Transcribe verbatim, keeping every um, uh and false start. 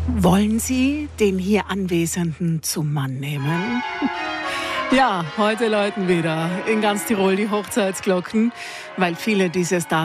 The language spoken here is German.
Wollen Sie den hier Anwesenden zum Mann nehmen? Ja, heute läuten wieder in ganz Tirol die Hochzeitsglocken, weil viele dieses Datum